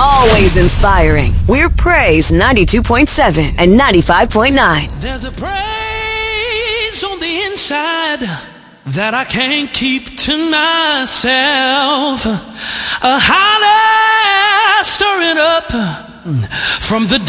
always inspiring. We're Praise 92.7 and 95.9. There's a praise on the inside that I can't keep to myself. A holler stirring up from the